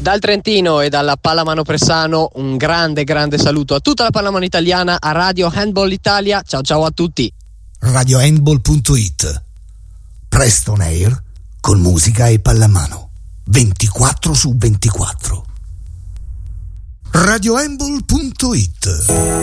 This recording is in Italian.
Dal Trentino e dalla Pallamano Pressano un grande saluto a tutta la pallamano italiana, a Radio Handball Italia. Ciao a tutti. RadioHandball.it, presto on air con musica e pallamano 24/24. RadioHandball.it